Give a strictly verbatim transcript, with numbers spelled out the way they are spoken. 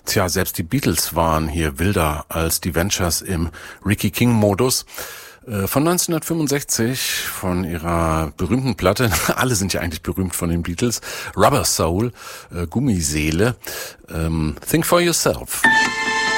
Tja, selbst die Beatles waren hier wilder als die Ventures im Ricky King-Modus. Von neunzehnhundertfünfundsechzig, von ihrer berühmten Platte, alle sind ja eigentlich berühmt von den Beatles, Rubber Soul, äh, Gummiseele, ähm, Think for Yourself.